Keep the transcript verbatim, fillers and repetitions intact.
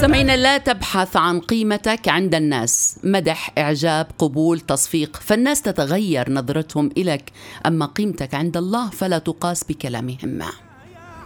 مستمعينا، لا تبحث عن قيمتك عند الناس، مدح، إعجاب، قبول، تصفيق، فالناس تتغير نظرتهم إليك، أما قيمتك عند الله فلا تقاس بكلامهم.